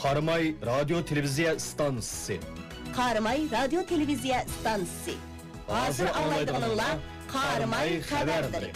Qaramay radio televiziya stansiyasi. Qaramay radio televiziya stansiyasi. Hozir anglaydiganlar Qaramay xabarlari.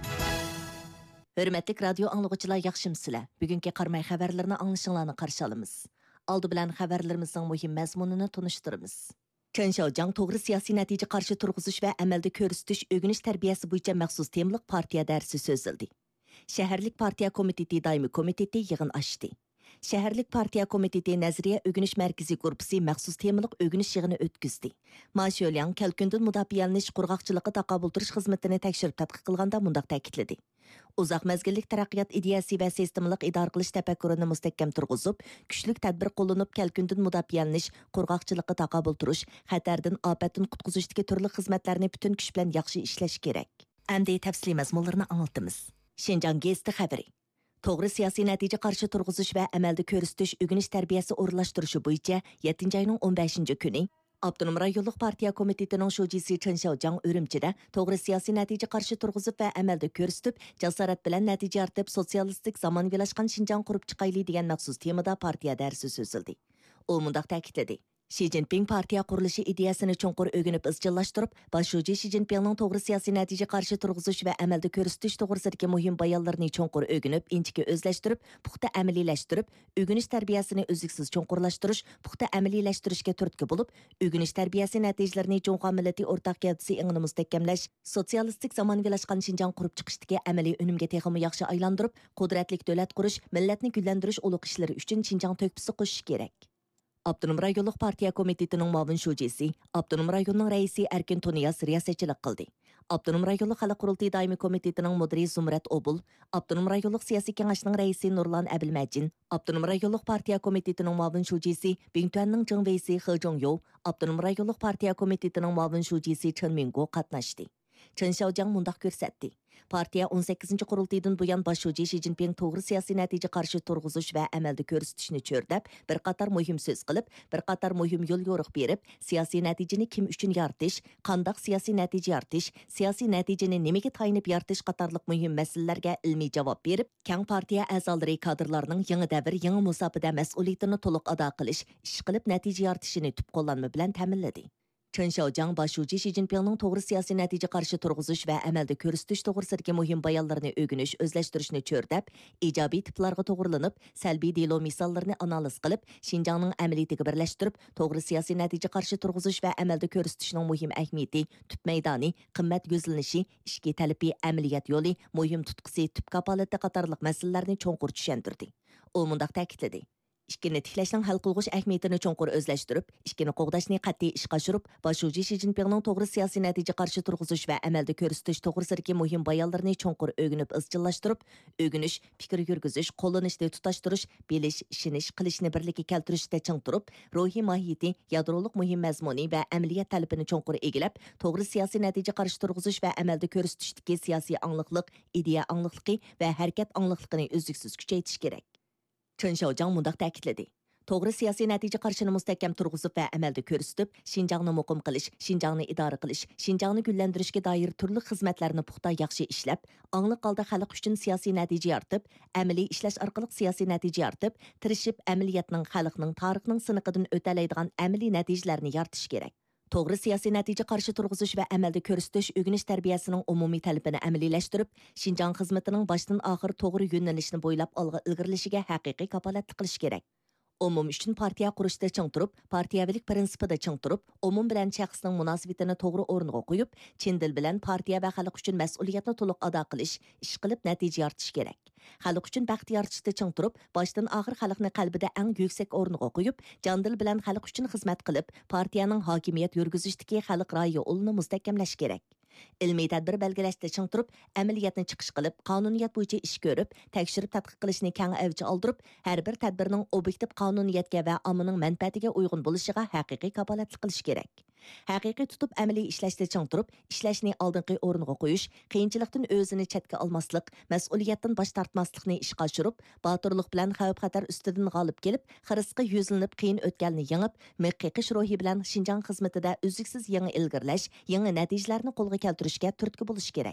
Hörmətli radio anlıqçılar, yaxşımsızlar. Bugünkü Qaramay xəbərlərini anlaşılığını qarşı alımız. Aldı bilən xəbərlərimizin mühim məzmununu tunuşturumuz. Çinşaojiang to'g'ri siyosiy natija qarshi turg'izish va amalda ko'rsatish o'rganish tarbiyasi bo'yicha maxsus temliq partiya darsi so'zildi. Shaharlik partiya komiteti doimiy komiteti yig'in ochdi. Shaharlik partiya komiteti nazariya o'rganish markaziy korpusi maxsus temliq o'rganish yig'ini o'tkazdi. Masholyang kalkundan mudofialanish qurg'oqchilikqa taqobil turish xizmatini tekshirib tadqiq qilganda mundaq ta'kidladi. Uzoq mezgillik taraqqiyot ideyasi va sistemlik idora qilish tafakkurini mustahkam turg'izib, kuchlik tadbir qo'llanib kalkundan mudofialanish, qurg'oqchilikqa taqobil turish, xatardan, ofatdan qutqizishdagi turli xizmatlarni butun kuch bilan yaxshi ishlash kerak. Endi tafsiliy mazmunlarni anlatamiz. Xinjiang gazeti xabari. To'g'ri siyosiy natija qarshi turg'izish va amalda ko'rsatish o'rganish tarbiyasi o'rinlashtirishi bo'yicha 7-oyning 15-kuni Abdunum rayonluq partiya komitetining shujisi Çinşaojiang Urumchida to'g'ri siyosiy natija qarshi turg'izib va amalda ko'rsatib, jasorat bilan natija ortib, sotsialistik zamonaviylashtgan Xinjiang qurib chiqayli degan maxsus temada partiya darsi so'zildi. U mundaq ta'kidladi. Xi Jinping partiya qurilishi ideyasini cho'nqur o'rganib izchillashtirib, boshlovchi Xi Jinpingning to'g'ri siyosiy natija qarshi turg'izish va amalda ko'rsatish to'g'risidagi muhim bayonlarni cho'nqur o'rganib, inchikka o'zlashtirib, puxta amaliylashtirib, o'rganish tarbiyasini uzluksiz cho'nqurlashtirish, puxta amaliylashtirish turtki bo'lib, o'rganish tarbiyasi natijalarini Jungha millati o'rtaq gavdasi ingini mustahkamlash, sotsialistik zamonaviylashgan Xinjiang qurib chiqishdagi amaliy unumga texmi yaxshi aylantirib, qudratli davlat qurish, millatni gullantirish ulug' ishlari uchun Xinjiang to'kpisi qo'shish kerak. Abdunum rayonluq partiya komitetining muavin shujisi, Abdunum rayonning raisi Erkin Tuniyas riyosatchilik qildi. Abdunum rayonluq xalq qurultiyi doimiy komitetining mudiri Zumrat Obul, Abdunum rayonluq siyosiy kengashining raisi Nurlan Abilmajin, Abdunum rayonluq partiya komitetining muavin shujisi Bingtuanning Jingveisi He Zhongyu, Abdunum rayonluq partiya komitetining muavin shujisi Chen Minggu qatnashdi. Çinşaojiang mundaq ko'rsatdi. Partiya 18-qurultiydan buyon boshlovchi Xi Jinping to'g'ri siyosiy natija qarshi turg'izish va amalda ko'rsatishni cho'rdab, bir qator muhim so'z qilib, bir qator muhim yo'l yo'riq berib, siyosiy natijani kim uchun yaratish, qandoq siyosiy natija yaratish, siyosiy natijani nimaga tayinib yaratish qatorliq muhim masalalarga ilmiy javob berib, keng partiya a'zolari kadrlarning yangi davr, yangi musofada mas'uliyatini to'liq ado qilish, ish qilib natija yaratishini tub qo'llanma bilan ta'minladi. Çinşaojiang boshlovchi Xi Jinpingning to'g'ri siyosiy natija qarshi turg'izish va amalda ko'rsatish to'g'risidagi muhim bayonlarni o'rganish, o'zlashtirishni cho'rdab, ijobiy tiplarga to'g'rilanib, salbiy delo misollarni analiz qilib, Xinjiangning amaliyatiga birlashtirib, to'g'ri siyosiy natija qarshi turg'izish va amalda ko'rsatishning muhim ahamiyati, tub maydoni, qimmat yuzlanishi, ishki talabi, amaliyat yo'li, muhim tutqisi, tub kapolati qatorliq masalalarni cho'nqur tushuntirdi. U mundaq ta'kidladi. İşkini tiklashning hal qilg'ish ahamiyatini cho'nqur o'zlashtirib, ishkini qo'g'dashni qat'iy ishga oshirib, boshlovchi Xi Jinpingning to'g'ri siyosiy natija qarshi turg'izish va amalda ko'rsatish to'g'risidagi muhim bayonlarni cho'nqur o'rganib, izchillashtirib, o'rganish, fikr yurgizish, qo'llanishni tutashtirish, bilish, ishonish, qilishni birlikka keltirishda ching turib, ruhiy mohiyati, yadroliq muhim mazmuni va amaliyat talabini cho'nqur egilab, to'g'ri siyosiy natija qarshi turg'izish va amalda ko'rsatishdagi siyosiy angliqlik, ideya angliqligi va harakat angliqligini uzluksiz kuchaytirish kerak. Çinşaojiang mundaq ta'kidladi. To'g'ri siyosiy natija qarshini mustahkam turg'izib va amalda ko'rsatib, Xinjiangni muqim qilish, Xinjiangni idora qilish, Xinjiangni gullantirishga doir turli xizmatlarni puxta yaxshi ishlab, angliq holda xalq uchun siyosiy natija yaratib, amaliy ishlash orqali siyosiy natija yaratib, tirishib amaliyatning xalqning tarixining siniqidan o'talaydigan amaliy natijalarni yaratish kerak. To'g'ri siyosiy natija qarshi turg'izish va amalda ko'rsatish o'rganish tarbiyasining umumiy talabini amaliylashtirib, Xinjiang xizmatining boshdan oxir to'g'ri yo'nalishni bo'ylab olg'a ilgarilishiga haqiqiy kapolatlik qilish kerak. Umum uchun partiya qurishda ching turib, partiyavilik prinsipida ching turib, umum bilan shaxsning munosabatini to'g'ri o'rniga qo'yib, chin dil bilan partiya va xalq uchun mas'uliyatni to'liq ado qilish, ish qilib natija yaratish kerak. Xalq uchun baxt yaratishda ching turib, boshdan oxir xalqni qalbida eng yuksak o'rniga qo'yib, jon dil bilan xalq uchun xizmat qilib, partiyaning hokimiyat yurgizishdagi xalq rayi yo'lini mustahkamlash kerak. ilmiy tadbir belgilashda ching turib, amaliyatni chiqish qilib, qonuniyat bo'yicha ish ko'rib, tekshirib tadqiq qilishni keng avj oldirib, har bir tadbirning obyektiv qonuniyatga va ommaning manfaatiga uyg'un bo'lishiga haqiqiy kapolatlik qilish kerak. Haqiqiy tutib amaliy ishlashda ching turib, ishlashni oldingi o'ringa qo'yish, qiyinchilikdan o'zini chetga olmaslik, mas'uliyatdan bosh tortmaslikni ishga oshirib, botirlik bilan xavf-xatar ustidan g'olib kelib, xirisqa yuzlanib qiyin o'tganni yengib, miqiqish ruhi bilan Xinjiang xizmatida uzluksiz yangi ilgirlash, yangi natijalarni qo'lga keltirishga turtki bo'lish kerak.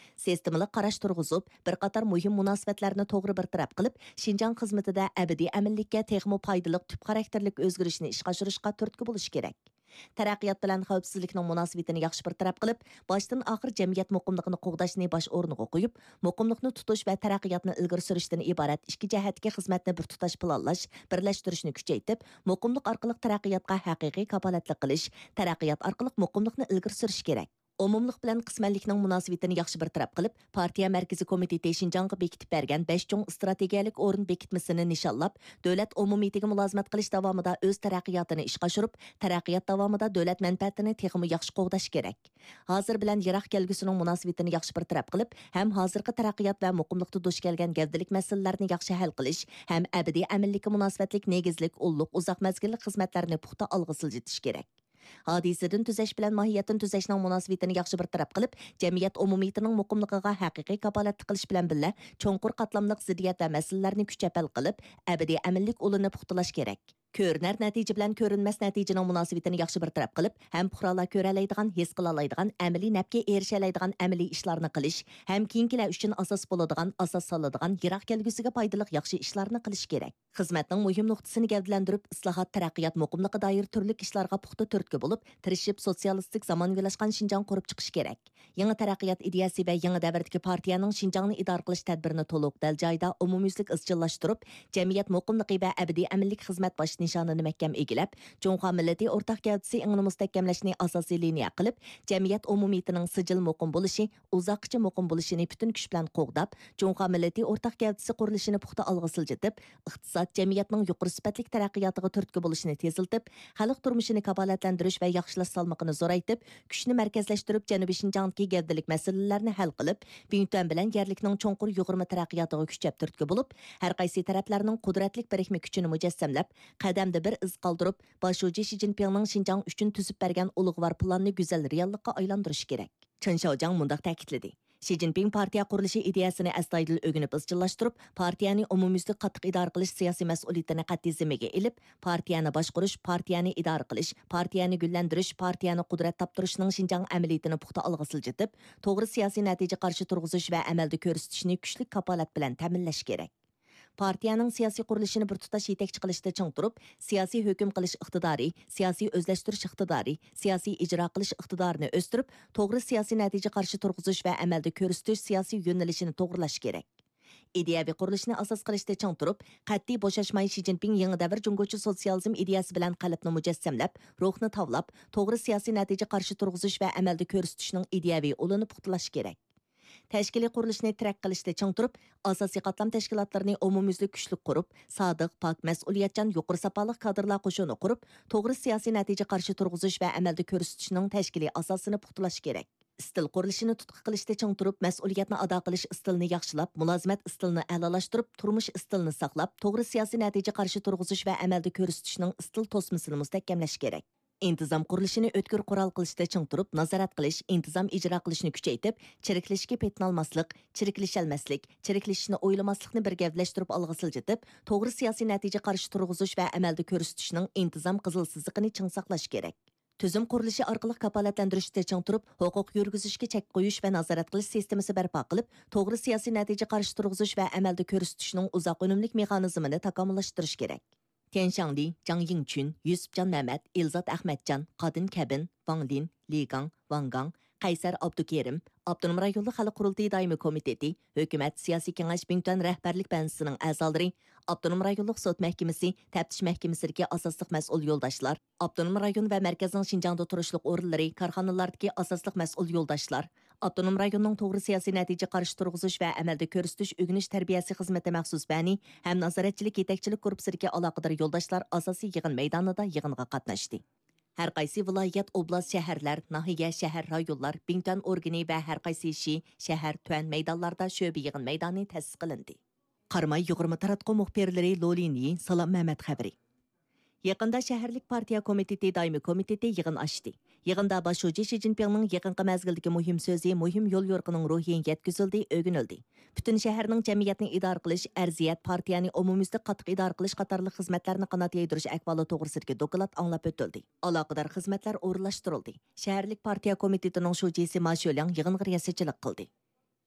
Sistemalik qarash turg'izib, bir qator muhim munosabatlarni to'g'ri bir taraf qilib, Şinjan xizmatida abadiy amillikka texmo foydali tüp xarakterlik o'zgarishni ishga oshirishga turtki bo'lish kerak. Taraqqiyot bilan xavfsizlikning munosabatini yaxshi bir taraf qilib, boshdan oxir jamiyat muqimligini qo'g'dashni bosh o'rniga qo'yib, muqimlikni tutish va taraqqiyotni ilgari surishdan iborat ikki jihatga xizmatni bir tutash planlash, birlashtirishni kuchaytirib, muqimlik orqali taraqqiyotga haqiqiy kapolatlik qilish, taraqqiyot orqali muqimlikni ilgari surish kerak. Umumlik bilan qismanlikning munosabatini yaxshi bir taraf qilib, partiya markaziy komiteti Şinjanga bekitib bergan 5 cho'ng strategiyalik o'rin bekitmasini nishonlab, davlat umumiyatiga mulozimat qilish davomida o'z taraqqiyotini ishga oshirib, taraqqiyot davomida davlat manfaatini texmi yaxshi qo'g'dash kerak. Hozir bilan yiroq kelgusining munosabatini yaxshi bir taraf qilib, ham hozirgi taraqqiyot va muqimlikda duch kelgan gavdalik masalalarni yaxshi hal qilish, ham abadiy amillikka munosabatlik negizlik, ulluq, uzoq mazgilli xizmatlarni puxta olg'a siljitish kerak. Hodisadan tuzash bilan mohiyatdan tuzashning munosabatini yaxshi bir taraf qilib, jamiyat umumiyatining muqimligiga haqiqiy kapolatlik qilish bilan birga cho'nqur qatlamliq ziddiyat va masalalarni kuchab hal qilib, abadiy amillik ulini puxtalash kerak. Ko'rinar natija bilan ko'rinmas natijaning munosabatini yaxshi bir taraf qilib, ham fuqarolar ko'ralaydigan, his qilalaydigan, amaliy nafga erishalaydigan amaliy ishlarni qilish, ham keyingilar uchun asos bo'ladigan, asos soladigan, yiroq kelgusiga foydali yaxshi ishlarni qilish kerak. Xizmatning muhim nuqtasini gavdalantirib, islohot, taraqqiyot, muqimlikqa doir turli ishlarga puxta turtki bo'lib, tirishib sotsialistik zamonaviyalashgan Şinjan qurib chiqish kerak. Yangi taraqqiyot ideyasi va yangi davrdagi partiyaning Şinjanni idora qilish tadbirini to'liq dal joyda umumyuzlik izchillashtirib, jamiyat muqimligi va abadiy amillik xizmat bosh nishonini mahkam egilab, Jo'ngxa millati o'rtaq gavdasi ingni mustahkamlashni asosiy liniya qilib, jamiyat umumiyatining sijil muqim bo'lishi, uzoqcha muqim bo'lishini butun kuch bilan qo'g'dab, Jo'ngxa millati o'rtaq gavdasi qurilishini puxta olg'a siljitib, iqtisod jamiyatning yuqori sifatli taraqqiyotiga turtki bo'lishini teziltib, xalq turmushini kafolatlantirish va yaxshilash salmoqini zo'raytib, kuchni markazlashtirib, Janubiy Şinjandagi gavdalik masalalarni hal qilib, Bingtuan bilan yerlikning cho'nqur yuqori taraqqiyotiga kuchab turtki bo'lib, har qaysi taraflarning qudratli birikma kuchini mujassamlab, qadamda bir iz qoldirib, boshlovchi Xi Jinpingning Şinjan uchun tuzib bergan ulug'vor planni go'zal reallikka aylantirish kerak. Chen Xiaojiang mundaq ta'kidladi. Xi Jinping partiya qurilishi ideyasini astoydil o'rganib izchillashtirib, partiyani umumyuzlik qattiq idora qilish siyosiy mas'uliyatini qat'iy zimmaga ilib, partiyani boshqarish, partiyani idora qilish, partiyani gullantirish, partiyani qudrat toptirishning Şinjan amaliyatini puxta olg'a siljitib, to'g'ri siyosiy natija qarshi turg'izish va amalda ko'rsatishni kuchli kapolat bilan ta'minlash kerak. Partiyaning siyosiy qurilishini bir tutash yetakchi qilishda ching turib, siyosiy hukm qilish iqtidori, siyosiy o'zlashtirish iqtidori, siyosiy ijro qilish iqtidorini o'stirib, to'g'ri siyosiy natija qarshi turg'izish va amalda ko'rsatish siyosiy yo'nalishini to'g'rilash kerak. Ideyaviy qurilishni asos qilishda ching turib, qat'iy bo'shashmay Xi Jinping yangi davr jumgo'chi sotsializm ideyasi bilan qalbni mujassamlab, ruhni tavlab, to'g'ri siyosiy natija qarshi turg'izish va amalda ko'rsatishning ideyaviy ulini puxtalash kerak. Tashkiliy qurilishni tirak qilishda ching turib, asosiy qatlam tashkilotlarini umumyuzlik kuchli qurib, sodiq, pok, mas'uliyatchan, yuqori sapoli kadrlar qo'shini qurib, to'g'ri siyosiy natija qarshi turg'izish va amalda ko'rsatishning tashkiliy asosini puxtalash kerak. Istil qurilishini tutqi qilishda ching turib, mas'uliyatni ado qilish istilni yaxshilab, mulozimat istilni a'lolashtirib, turmush istilni saqlab, to'g'ri siyosiy natija qarshi turg'izish va amalda ko'rsatishning istil to'smasini mustahkamlash kerak. İntizam qurilishini o'tkir qurol qilishda ching turib, nazorat qilish, intizam ijro qilishni kuchaytirib, chiriklashga petnolmaslik, chiriklishalmaslik, chiriklashishni o'ylamaslikni bir gavlashtirib olg'a siljitib, to'g'ri siyosiy natija qarshi turg'izish va amalda ko'rsatishning intizam qizil siziqini ching saqlash kerak. Tuzum qurilishi orqali kapolatlantirishda ching turib, huquq yurgizishga chek qo'yish va nazorat qilish sistemasi barpo qilib, to'g'ri siyosiy natija qarshi turg'izish va amalda ko'rsatishning uzoq unumlik mexanizmini takomillashtirish kerak. Tian Shangli, Zhang Yingqun, Yusufjan Mehmet, Ilzat Ahmedjan, Qadin Kabin, Wang Lin, Li Gang, Wang Gang, Qaysar Abdukerim, Abdunum rayonluq xalq qurultayı daimi komiteti, hökumət siyasi kengash Bingtuan rəhbərlik bənzisining a'zolari, Abdunum rayonluq sud məhkəməsi, təftiş məhkəməsidəki asaslıq məsul yoldaşlar, Abdunum rayon və mərkəzning Şinjanda turishliq o'rinlari, korxonalardagi asaslıq məsul yoldaşlar, Abdunum rayonning to'g'ri siyosiy natija qarshi turg'izish va amalda ko'rsatish o'rganish tarbiyasi xizmati maxsus bani ham nazoratchilik yetakchilik korpusidagi aloqador yo'ldoshlar asosiy yig'in maydonida yig'inga qatnashdi. Har qaysi viloyat, oblast, shaharlar, nahiya, shahar rayonlar, Bingtuan organi va har qaysi ishi, shahar, tuan maydonlarda sho'ba yig'in maydoni ta'sis qilindi. Qarmay 20 taratqu muxbirlari Lolini, Salom Mehmet xabari. Yaqında shaharlik partiya komiteti daimi komiteti yig'in ochdi. Yig'inda boshlovchi Xi Jinpingning yaqinqi mezgildagi muhim so'zi, muhim yo'l yo'riqining ruhiyan yetkazildi, o'rganildi. Butun shaharning jamiyatni idora qilish, arziyat, partiyani umumyuzlik qattiq idora qilish qatorli xizmatlarni qanot yaydirish ahvoli to'g'risidagi doklad anglab o'tildi. Aloqador xizmatlar o'rinlashtirildi. Shaharlik partiya komitetining shujisi Ma Sholyang yig'inga riyosatchilik qildi.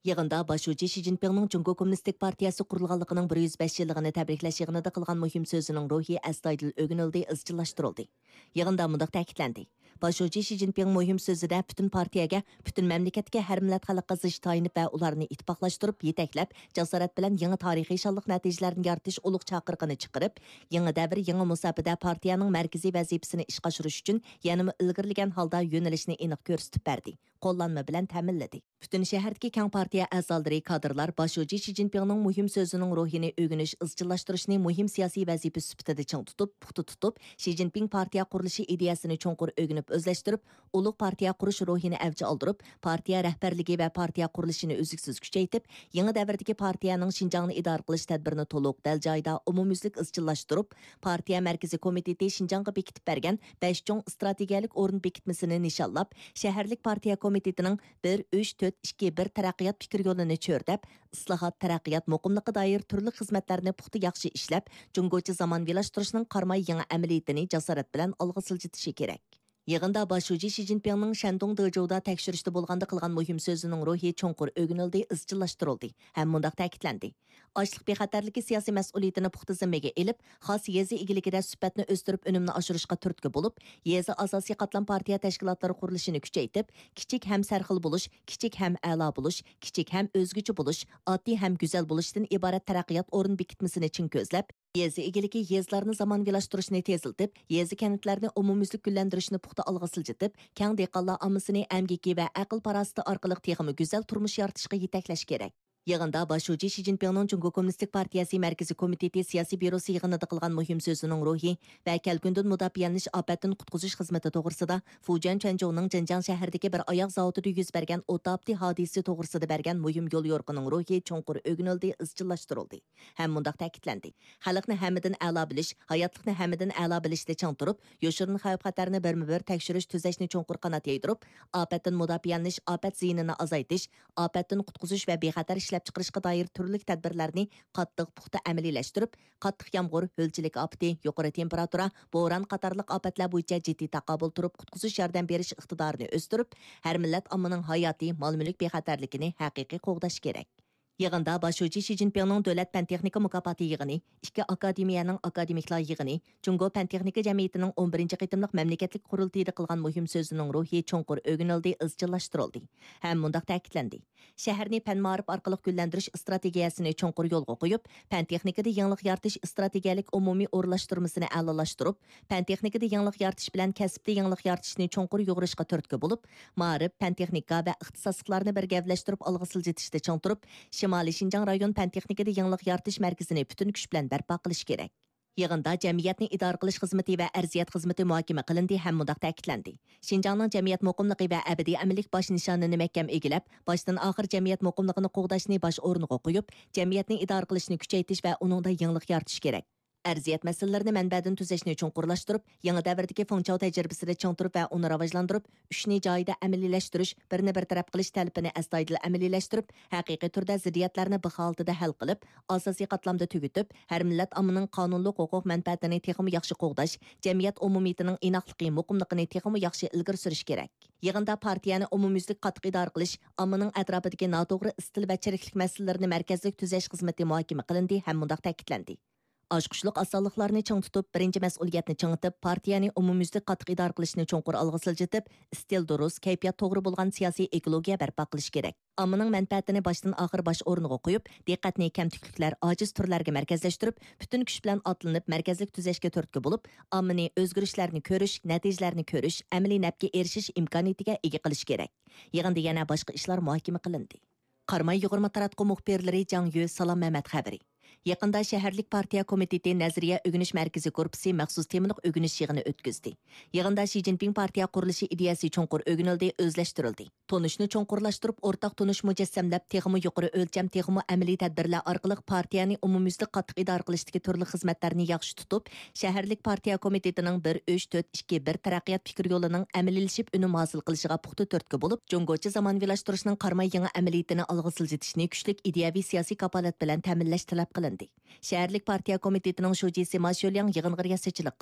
Yığında başucu Xi Jinpingning Jungo Kommunistik Partiyasi qurilganligining 105 yilligini tabriklash yig'inida qilgan muhim so'zining ruhi astoydil o'ginildi, izchillashtirildi. Yig'inda mundaq ta'kidlandi. Başucu Xi Jinping muhim so'zida butun partiyaga, butun mamlakatga har millat xalqqa zich tayinib va ularni ittifoqlashtirib, yetaklab, jasorat bilan yangi tarixiy shonliq natijalarni yaratish ulug' chaqiriqini chiqarib, yangi davr, yangi musofada partiyaning markaziy vazifasini ishga oshirish uchun yanada ilgirlagan holda yo'nalishni aniq ko'rsatib berdi. Qo'llanma bilan ta'minladi. Butun shahardagi keng partiya a'zolari, kadrlar Başucu Xi Jinpingning muhim so'zining ruhini o'g'inish, izchillashtirishni muhim siyosiy vazifa sifatida ching tutib, puxta tutib, Xi Jinping partiya qurilishi ideyasini cho'nqur o'g'inib o'zlashtirib, ulug' partiya qurish ruhini avj oldirib, partiya rahbarligi va partiya qurilishini uzluksiz kuchaytirib, yangi davrdagi partiyaning Xinjiangni idora qilish tadbirini to'liq dal joyida umumyuzlik izchillashtirib, partiya markaziy komiteti Xinjiangga bekitib bergan 5 cho'ng strategiyalik o'rin bekitmasini nishonlab, shaharlik partiya komitetining 1-3-4-2-1 taraqqiyot fikr yo'lini cho'rdab, islohot, taraqqiyot, muqimlikqa doir turli xizmatlarni puxta yaxshi ishlab, jungochi zamonviylashtirishning qarmay yangi amaliyotini jasorat bilan olg'a siljitishi kerak. Yig'inda Başucu Xi Jinpingning Shandong Dezhouda tekshirishda bo'lganda qilgan muhim so'zining ruhi cho'nqur o'ginildi, izchillashtirildi. Ham mundaq ta'kidlandi. Ochliq bexatarligi siyosiy mas'uliyatini puxta zimmaga elib, xos yezi egiligida sifatni o'stirib, unumni oshirishga turtki bo'lib, yezi asosiy qatlam partiya tashkilotlari qurilishini kuchaytirib, kichik ham sarxil bo'lish, kichik ham a'lo bo'lish, kichik ham o'zguchi bo'lish, oddiy ham go'zal bo'lishdan iborat taraqqiyot o'rin bekitmasini chin ko'zlab, yezi egiligi yezlarni zamonviylashtirishni teziltib, yezi kanitlarni umumyuzlik gullantirishni puxta olg'a siljitib, keng dehqonlar ommasini amgiki va aql parosati orqali texmi go'zal turmush yaratishga yetaklash kerak. Yig'inda Başucu Xi Jinpingning Jungo Kommunistik Partiyasi Markaziy komiteti siyosiy byurosi yig'inida qilgan muhim so'zining ruhi va kelgundan mudofialanish ofatdan qutqizish xizmati to'g'risida Fujian Quanzhouning Zhenjiang shahridagi bir oyoq zavodida yuz bergan o'tapti hodisa to'g'risida bergan muhim yo'l yo'riqining ruhi cho'nqur o'ginildi, izchillashtirildi. Ham mundaq ta'kidlandi. Xalqni hammadan a'lo bilish, hayotlikni hammadan a'lo bilishda chang turib, yoshirin xavf-xatarni birma-bir tekshirish tuzashni cho'nqur qanot yaydirib, ofatdan mudofialanish, ofat ziyinini azaytish, ofatdan qutqizish va bexatar ishlab chiqarishga doir turli tadbirlarni qattiq puxta amaliyalashtirib, qattiq yomg'ir, ho'lchilik ofati, yuqori temperatura, bo'ron qatorliq ofatlar bo'yicha jiddiy taqobil turib qutqizish yordam berish iqtidorini o'stirib, har millat ommaning hayotiy, mol-mulk bexatarligini haqiqiy qo'g'dash kerak. Yig'inda Başucu Xi Jinpingning Davlat fan-texnika mukofoti yig'ini, 2 akademiyaning akademiklar yig'ini, Jungo fan-texnika jamiyatining 11 qitimliq mamlakatlik qurultayida qilgan muhim so'zining ruhi cho'nqur o'ginildi, izchillashtirildi. Ham mundaq ta'kidlandi. Shaharni fan-ma'rif orqali gullantirish strategiyasini cho'nqur yo'lga qo'yib, fan-texnikada yangilik yaratish strategiyalik umumiy o'rlashtirmasini a'lolashtirib, fan-texnikada yangilik yaratish bilan kasbda yangilik yaratishni cho'nqur yo'g'irishga turtki bo'lib, ma'rif, fan-texnika va ixtisosliklarni birgavlashtirib olg'a siljitishda chang turib, Shimoliy Xinjiang rayon fan-texnikada yangilik yaratish markazini butun kuch bilan barpo qilish kerak. Yig'inda jamiyatni idora qilish xizmati va arziyat xizmati muhokama qilindi, ham mundaq ta'kidlandi. Xinjiangning jamiyat muqimligi va abadiy amillik bosh nishonini mahkam egilab, boshdan oxir jamiyat muqimligini qo'g'dashni bosh o'rniga qo'yib, jamiyatni idora qilishni kuchaytirish va uningda yangilik yaratish kerak. Arziyat masalalarini manbadan tuzashni cho'nqurlashtirib, yangi davrdagi Fengchao tajribasida cho'ntirib va uni rivojlantirib, ishni joyida amaliylashtirish, birni bir taraf qilish talabini astoydil amaliylashtirish, haqiqiy turda ziddiyatlarni bir holatda hal qilib, asosiy qatlamda tugutib, har millat ommaning qonunli huquq manfaatini texmi yaxshi qo'g'dash, jamiyat umumiyatining inoqligi, muqimligini texmi yaxshi ilgari surish kerak. Yig'inda partiyani umumyuzlik qattiq idora qilish, ommaning atrofidagi noto'g'ri istil va chiriklik masalalarini markazlik tuzash xizmati muhokama qilindi, ham mundaq ta'kidlandi. Oshqushliq osonliqlarni ching tutib, birinchi mas'uliyatni chingitib, partiyani umumyuzlik qattiq idora qilishni cho'nqur olg'a siljitib, istil durust, kayfiyat to'g'ri bo'lgan siyosiy ekologiya barpo qilish kerak. Ommaning manfaatini boshdan oxir bosh o'rniga qo'yib, diqqatni kamtukliklar, ojiz turlarga markazlashtirib, butun kuch bilan otlanib, markazlik tuzashga turtki bo'lib, ommani o'zgarishlarni ko'rish, natijalarni ko'rish, amaliy nafga erishish imkoniyatiga ega qilish kerak. Yig'inda yana boshqa ishlar muhokama qilindi. Qarmay yig'irma taratqu muxbirlari Jang Yu, Salom Mehmet xabari. Yaqında shaharlik partiya komiteti Nazariya o'g'inish markazi korpusi maxsus temliq o'g'inish yig'ini o'tkazdi. Yig'inda Xi Jinping partiya qurilishi ideyasi cho'nqur o'g'inildi, o'zlashtirildi. Tonishni cho'nqurlashtirib, o'rtaq tonish mujassamlab, texmi yuqori o'lcham, texmi amaliy tadbirlar orqali partiyani umumyuzlik qattiq idora qilishdagi turli xizmatlarni yaxshi tutib, shaharlik partiya komitetining 1-3-4-2-1 taraqqiyot fikr yo'lining amaliylashib unum hosil qilishiga puxta turtki bo'lib, jungochi zamonviylashtirishning qarmay yangi amaliyatini olg'a siljitishni kuchlik ideyaviy siyosiy kapolat bilan ta'minlash talab qilindi. Shaharlik partiya komitetining shujisi Ma Shuliang yig'inga riyosachilik qildi.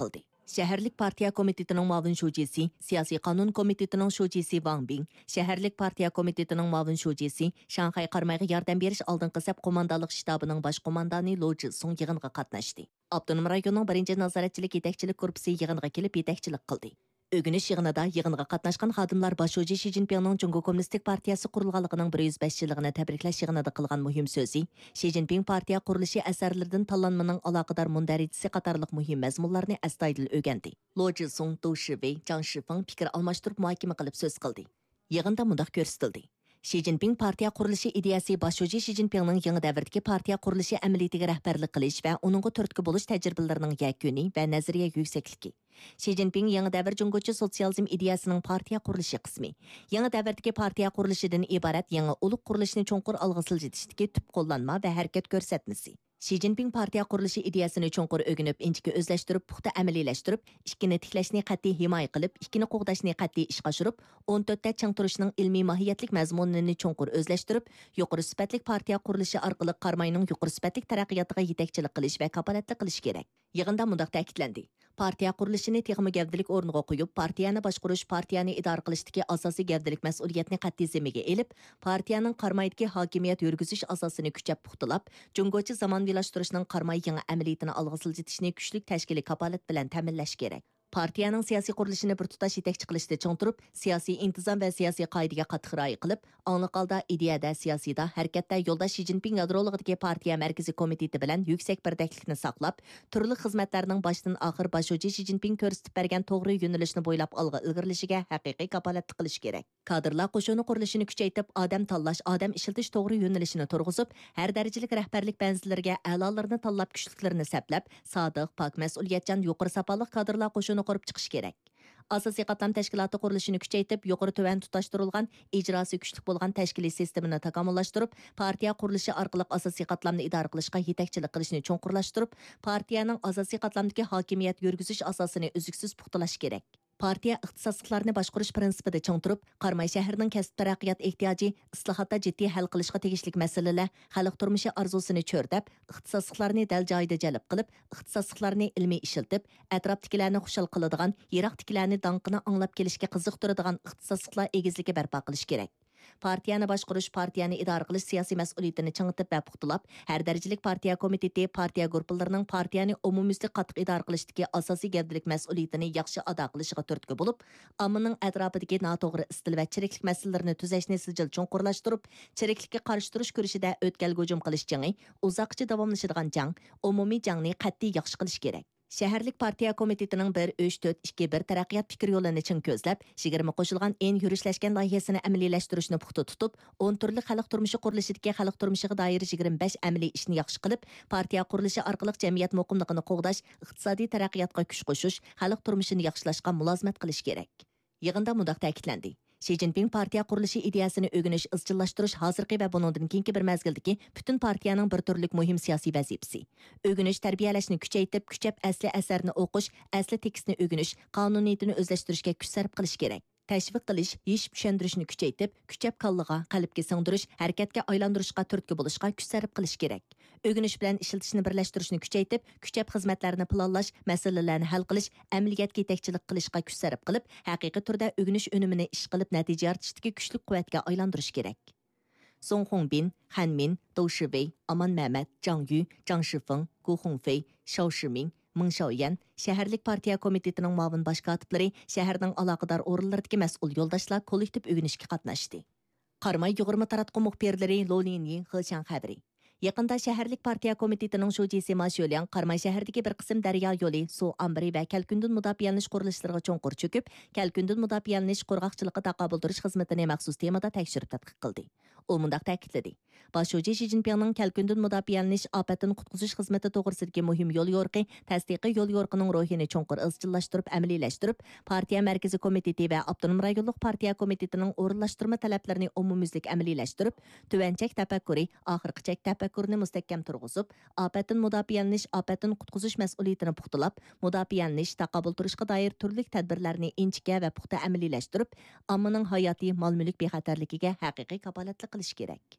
Şəhərlik Partiya Komitetinin muavin şucisi, Siyasi Qanun Komitetinin şucisi Wang Bing, Şəhərlik Partiya Komitetinin muavin şucisi, Şanxay qarmayğı yardım beriş aldınqı səp komandalıq ştabının baş komandani Lo Jisung yığınğa qatnaşdı. Abdunum rayonunun birinci nazaretçilik yetekçilik korpusu yığınğa kelip yetekçilik qıldı. Ögünüş yığınıda yığınğa qatnaşqan xadimlar başoji Xi Jinping'nin Cungo Kommunistik Partiyası qurulğanlığının 105 yılını təbriklaş yığınıda qılğan mühim sözü, Xi Jinping partiya quruluşu əsərlərdən tanlanmanın əlaqədar mundaritisi qatarlıq mühim məzmunlarını əstaydil ögəndi. Lo Jisung, Du Shivei, Zhang Shifeng fikir almashtırıb muhakimə qılıb söz qıldı. Yığında mundaq görsütüldü. Xi Jinping partiya quruluşu ideyası başoji Xi Jinping'nin yeni dəvirdəki partiya quruluşu əməliyyətinə rəhbərlik qilish və onunğa törtkü buluş təcrübələrinin yakuni və nəzəriyyə yüksəkliki. Xi Jinping yeni dəvr Cungoçu sosializm ideyasının partiya quruluşu qismi. Yeni dəvirdəki partiya quruluşudan ibarət yeni uluq quruluşunu çonqur alğısıl жетişdiki tüp qo'llanma və hərəkət görsətmisi. Xi Jinping partiya quruluşu ideyasını çonqur ögünüb, inçiki özləşdirib, puxta əməliyləşdirib, ikkini tiklashni qat'iy himoya qilib, ikkini qo'g'dashni qat'iy ishga oshirib, 14 ta chang turishning ilmiy mohiyatlik mazmunini çonqur özləşdirib, yuqori sifatlik partiya qurulushi orqali qarmayning yuqori sifatlik taraqqiyotiga yetakchilik qilish va kapolatlik qilish kerak. Yig'inda mundaq ta'kidlandi. Partiya qurilishini texmi gavdalik o'rniga qo'yib, partiyani boshqarish, partiyani idora qilishdagi asosiy gavdalik mas'uliyatni qat'iy zimmaga elib, partiyaning qarmaydagi hokimiyat yurgizish asosini kuchab puxtalab, Jungochi zamonviylashtirishning qarmay yangi amaliyatini olg'a siljitishni kuchli tashkiliy kapolat bilan ta'minlash kerak. Partiyaning siyosiy qurilishini bir tutash yetakchi qilishda cho'ng turib, siyosiy intizom va siyosiy qoidaga qattiq rioya qilib, aniq holda ideyada, siyosiyda, harakatda yo'ldosh Xi Jinping yadroligidagi partiya markaziy komiteti bilan yuksak birdaklikni saqlab, turli xizmatlarning boshdan oxir başoji Xi Jinping ko'rsatib bergan to'g'ri yo'nalishni bo'ylab olg'a ilgarilishiga haqiqiy kapolatlik qilish kerak. Kadrlar qo'shini qurilishini kuchaytirib, odam tanlash, odam ishiltish to'g'ri yo'nalishini turg'izib, har darajalik rahbarlik banzilariga a'lolarni tanlab, kuchliklarini saplab, sodiq, pok, mas'uliyatchan, yuqori safoliq kadrlar qo'shini qurib chiqish kerak. Asosiy qatlam tashkiloti qurilishini kuchaytirib, yuqori tuvan tutashtirilgan, ijrosi kuchli bo'lgan tashkiliy sistemini takomillashtirib, partiya qurilishi orqali asosiy qatlamni idora qilishga yetakchilik qilishni cho'nqurlashtirib, partiyaning asosiy qatlamdagi hokimiyat yurgizish asosini uzluksiz puxtalash kerak. Partiya ixtisosliklarni boshqarish prinsipida chong turib, Qarmay shahrining kasb taraqqiyot ehtiyoji, islohotda jiddiy hal qilishga tegishli masalalar, xalq turmushi arzusini cho'rdab, ixtisosliklarni dal joyida jalb qilib, ixtisosliklarni ilmiy ishiltib, atrofdagilarni xushal qiladigan, yiroqdagilarni danqini anglab kelishga qiziqtiradigan ixtisosliklar egizligi barpo qilish kerak. Partiyani boshqarish, partiyani idora qilish siyosiy mas'uliyatini chingitib va puxtalab, har darajalik partiya komiteti, partiya guruhlarining partiyani umumyuzlik qattiq idora qilishdagi asosiy gavdalik mas'uliyatini yaxshi ado qilishiga turtki bo'lib, ommaning atrofidagi noto'g'ri istil va chiriklik masalalarini tuzashni sijil cho'nqurlashtirib, chiriklikka qarshi turish kurashida o'tkal hujum qilish jangi, uzoqcha davomlashadigan jang, umumiy jangni qat'iy yaxshi qilish kerak. Şəhərlik Partiya Komitetining 1-3-4-2-1 taraqqiyot fikir yo'lini chin ko'zlab, 20 qo'shilgan en yurishlangan loyihasini amaliyalashtirishni puxta tutib, 10 turli xalq turmushi qurilishidagi xalq turmushiga doir 25 amaliy ishni yaxshi qilib, partiya qurilishi orqali jamiyat muqimligini qo'g'dash, iqtisodiy taraqqiyotga kuch qo'shish, xalq turmushini yaxshilashga mulozimat qilish kerak. Yig'inda mundaq ta'kidlandi. Xi Jinping partiya qurilishi ideyasini o'g'inish, izchillashtirish hozirgi va bundan keyingi bir mezgildagi butun partiyaning bir turlik muhim siyosiy vazifasi. O'g'inish tarbiyalashni kuchaytirib, kuchab asli asarni o'qish, asli tekstni o'g'inish, qonuniyatini o'zlashtirishga kuch sarf qilish kerak. Təşviq qilish, yeshib tushuntirishni kuchaytirib, kuchab qalliga, qalbga singdirish, harakatga aylantirishga turtki bo'lishga kuch sarf qilish kerak. O'g'inish bilan ishiltishni birlashtirishni kuchaytirib, kuchab xizmatlarni planlash, masalalarni hal qilish, amaliyotga yetakchilik qilishga kuch sarf qilib, haqiqiy turda o'g'inish unumini ish qilib natija ortishdagi kuchli quvvatga aylantirish kerak. Song Hongbin, Han Min, Dou Shivei, Aman Mehmet, Zhang Yu, Zhang Shifeng, Gu Hongfei, Shao Shiming, Ming Shaoyan, Şəhərlik Partiya Komitetining muavin baş katiblari, şəhərning aloqador o'rinlaridagi mas'ul yo'ldoshlar kollektiv o'g'inishga qatnashdi. Qarmay 20 taratqu muxbirlari Lo Linyi, Xilchan xabari. Yaqında Şəhərlik Partiya Komitetining shujisi Ma Sho'liang Qarmay shahridagi bir qism daryo yo'li, suv ombiri va kalkundun mudofialanish qurilishlariga cho'nqur cho'kib, kalkundun mudofialanish qo'rg'oqchiligi taqobil turish xizmatini maxsus temada tekshirib tadqiq qildi. U mundaq ta'kidladi. Başoji Xi Jinpingning kalkundun mudofialanish ofatini qutqizish xizmati to'g'risidagi muhim yo'l yo'riqi, tasdiqiy yo'l yo'riqining ruhini cho'nqur izchillashtirib, amaliyalashtirib, partiya markaziy komiteti va avtonom rayonlik partiya komitetining o'rinlashtirma talablarini umumyuzlik amaliyalashtirib, tuvanchak tafakkuri, oxirqichak tafakkurni mustahkam turg'izib, ofatdan mudofialanish, ofatdan qutqizish mas'uliyatini puxtalab, mudofialanish, taqobil turishga doir turli tadbirlarni inchika va puxta amaliyalashtirib, ommaning hayotiy mol-mulk bexatarligiga haqiqiy kapolatlik qilish kerak.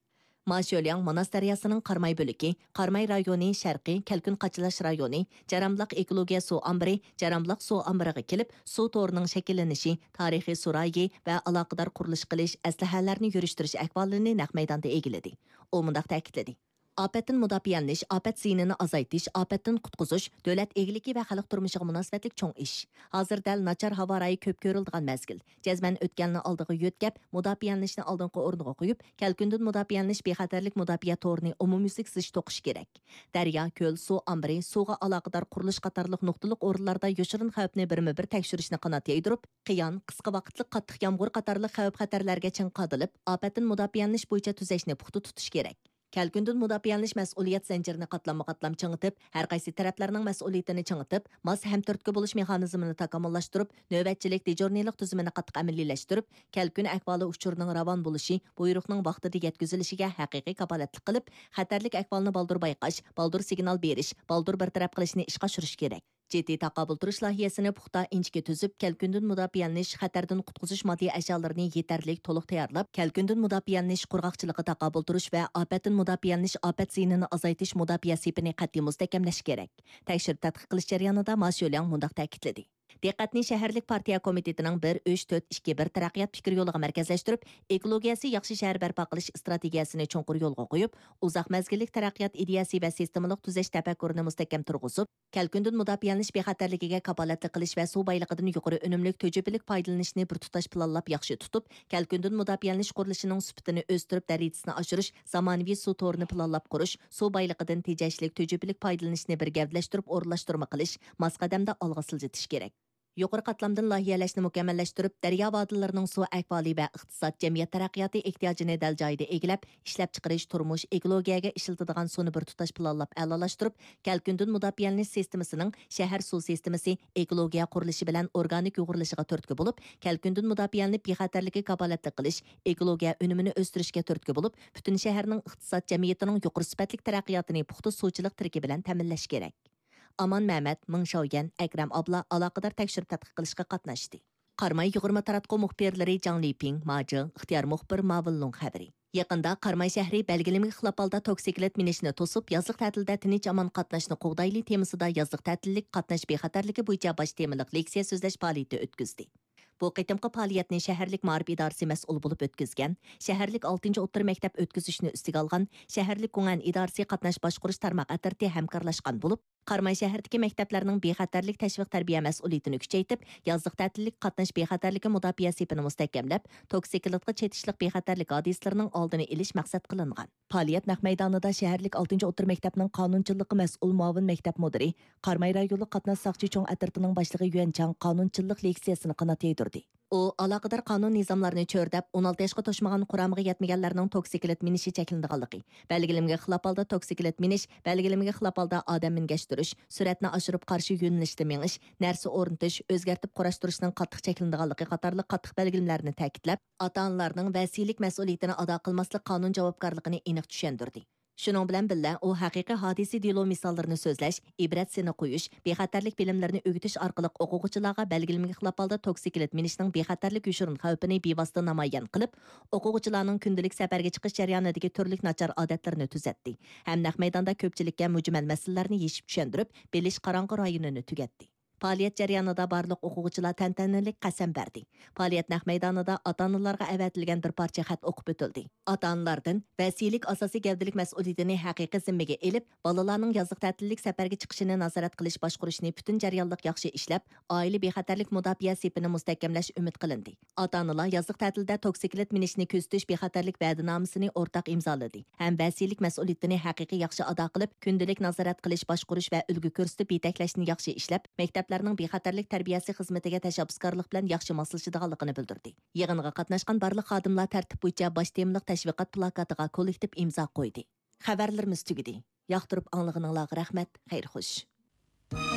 Maşölyan Manas daryasının Qarmay bölüki, Qarmay rayoni Şərqi, Kəlkün Qaçılaş rayoni, Jaramlıq ekologiya su ambiri, Jaramlıq su ambiriga kelib, su toruning şəkillənişi, tarixi su rayi və əlaqədar quruluş qilish, əsləhələrini yürüştürüş əhvalini naq meydanda egiledi. O mundaq ta'kidledi. Afətdən müdafiələniş, afət ziyinini azaytish, afətdən qutquzuş, dövlət egiligi və xalq turmushiga munosabatlik cho'ng ish. Hozir dal nachar havo rayi ko'p ko'rildigan mezgil. Jazman o'tganni oldiga yo'tkab, mudofialashni oldingi o'rniga qo'yib, kelkundin mudofialanish bexatarlik mudofiya to'rini umumyuzlik zish to'qish kerak. Daryo, ko'l, suv ombiri, suvga aloqador qurilish qatorliq nuqtaliq o'rinlarda yoshirin xavfni birma-bir tekshirishni qanot yaydirib, qiyon, qisqa vaqtlik qattiq yomg'ir qatorliq xavf-xatarlarga ching qadilib, afətdən mudofialanish bo'yicha tuzashni puxta tutish kerak. Kelkundun mudofialanish mas'uliyat zanjirini qatlam chingitib, har qaysi taraflarning mas'uliyatini chingitib, mos hamturtki bo'lish mexanizmini takomillashtirib, navbatchilik dejurnilik tuzumini qattiq amaliylashtirib, kelkun ahvoli uchurining ravon bo'lishi, buyruqning vaqtida yetkazilishiga haqiqiy kapolatlik qilib, xatarlik ahvolni baldur bayqash, baldur signal berish, baldur bartaraf qilishni ishga oshirish kerak. Ciddi taqabul turish layihasini puxta inchga tuzib, kelkundun mudofialanish, xatardan qutquzish moddiy ashyolarni yetarlik to'liq tayyorlab, kelkundun mudofialanish, qurg'oqchiligi taqabul turish va ofatdan mudofialanish, ofat ziyinini azaytish mudofiya sipini qat'iy mustahkamlash kerak. Tekshirib tadqiq qilish jarayonida mas'ullar mundaq ta'kidladi. Diqqatni shaharlik partiya komitetining 1-3-4-2-1 taraqqiyot fikri yo'liga markazlashtirib, ekologiyasi yaxshi shahar barpo qilish strategiyasini cho'nqur yo'lga qo'yib, uzoq mezgillik taraqqiyot ideyasi va sistemalik tuzash tafakkurini mustahkam turg'izib, kelkundun mudofialanish bexatarligiga kapolatlik qilish va suv boyligidan yuqori unumlik to'jibilik foydalanishni bir tutash planlab yaxshi tutib, kelkundun mudofialanish qurilishining sifatini o'stirib, darajasini oshirish, zamonaviy suv to'rini planlab qurish, suv boyligidan tejashlik to'jibilik foydalanishni bir gavdlashtirib, o'rinlashtirma qilish, mas qadamda olg'a siljitish kerak. Yuqori qatlamdan layihəlashni mukammallashtirib, daryo vodillarining suv ahvoli va iqtisod jamiyat taraqqiyoti ehtiyojini dal joyida eglab, ishlab chiqarish, turmush, ekologiyaga ishiladigan suvni bir tutash planlab a'lolashtirib, kelkundun mudofialanish sistemasining shahar suv sistemasi ekologiya qurilishi bilan organik yo'g'irilishiga turtki bo'lib, kelkundun mudofialanib bexatarligi kapolatlik qilish, ekologiya unumini o'stirishga turtki bo'lib, butun shaharning iqtisod jamiyatining yuqori sifatli taraqqiyotini puxta suvchilik tirki bilan ta'minlash kerak. Aman Mehmet, Ming Shaoyan, Akram Abla aloqador tekshirib tadqiq qilishga qatnashdi. Qarmay 20 taratqu muxbirlari Zhang Liping, Ma Jing, ixtiyor muxbir Mavin Lung xabari. Yaqinda Qarmay shahri belgilimga xilop holda toksiklet minishni to'sib, yozliq ta'tilda tinch aman qatnashni qo'g'dayli temasida yozliq ta'tillik qatnash bexatarligi bo'yicha bosh temalik leksiya so'zlash faoliyati o'tkazdi. Bu qitimqi faoliyatni shaharlik ma'rif idorasi mas'ul bo'lib o'tkazgan, shaharlik 6-o'rta maktab o'tkazishni ustiga olgan, shaharlik Ko'ngan idorasi qatnash boshqarish tarmoq atirti hamkorlashgan bo'lib, Qarmay shahardagi maktablarning bexatarlik tashviq tarbiya mas'uliyatini kuchaytirib, yozliq ta'tillik qatnash bexatarligi mudofaa sipini mustahkamlab, toksiklikqa chetishlik bexatarlik hodislarining oldini olish maqsad qilingan. Faoliyat naq maydonida shaharlik 6-o'rta maktabning qonunchiligi mas'ul muavin maktab mudiri, Qarmay rayonlik qatnash saqchi cho'ng atirtining boshlig'i Yuanchang qonunchilik leksiyasini qanot yaydirdi. U aloqador qonun nizomlarini cho'rdab, 16 yoshga to'shmagan quramiga yetmaganlarning toksiklet minishi cheklanganligi, belgilimga xilop holda toksiklet minish, belgilimga xilop holda odam mingashtirish, suratni oshirib qarshi yo'nalishda minish, narsa o'rnatish, o'zgartib qurashtirishning qattiq cheklanganligi qatorli qattiq belgilimlarni ta'kidlab, ota-onalarning vasiylik mas'uliyatini ado qilmaslik qonun javobgarligini aniq tushuntirdi. Shuning bilan birga u haqiqiy hodisa dilo misollarini so'zlash, ibrat seni qo'yish, bexatarlik bilimlarini o'rgatish orqali o'quvchilarga belgilimga xilop holda toksiklet minishning bexatarlik yoshirin xavfini bevosita namoyon qilib, o'quvchilarning kundalik safarga chiqish jarayonidagi turli nachar odatlarini tuzatdi. Ham naq maydonda ko'pchilikka mujmal masalalarni yechib tushuntirib, Belish qorong'i rayonini tugatdi. Faoliyat jarayonida barliq o'quvchilar tantanalik qasam berdi. Faoliyat naq maydonida ota-onalarga avatilgan bir parcha xat o'qib o'tildi. Ota-onalardan vasiylik asosiy gavdalik mas'uliyatini haqiqiy zimmaga elib, bolalarning yozliq ta'tillik safarga chiqishini nazorat qilish boshqarishni butun jarayonlik yaxshi ishlab, oila bexatarlik mudofaa sipini mustahkamlash umid qilindi. Ota-onalar yozliq ta'tilda toksiklet minishni ko'zitish bexatarlik va'dinomasini o'rtaq imzoladi. Ham vasiylik mas'uliyatini haqiqiy yaxshi ado qilib, kundalik nazorat qilish, boshqarish va ulgu ko'rsatib yetaklashni yaxshi ishlab, maktablarning bexatarlik tarbiyasi xizmatiga tashabbuskorlik bilan yaxshi moslashadiganligini bildirdi. Yig'inga qatnashgan barliq xodimlar tartib bo'yicha bosh temalik tashviqot plakatiga kollektiv imzo qo'ydi. Xabarlarimiz tugadi. Yoqtirib anglag'ininglarga rahmat, xayr xush.